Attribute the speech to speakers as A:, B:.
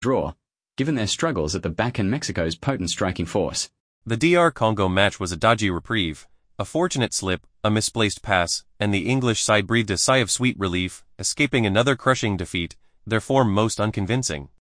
A: draw, given their struggles at the back and Mexico's potent striking force.
B: The DR Congo match was a dodgy reprieve, a fortunate slip, a misplaced pass, and the English side breathed a sigh of sweet relief, escaping another crushing defeat, their form most unconvincing.